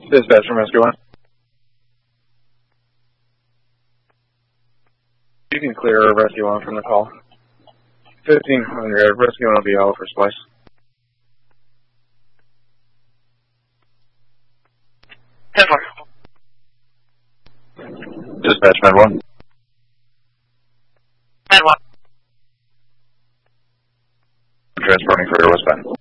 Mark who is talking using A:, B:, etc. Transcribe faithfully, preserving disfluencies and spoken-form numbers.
A: Dispatch from Rescue One. You can clear Rescue One from the call. fifteen hundred, Rescue One will be out for splice.
B: ten four.
A: Dispatch Med One.
B: Med one.
A: Transporting for your westbound.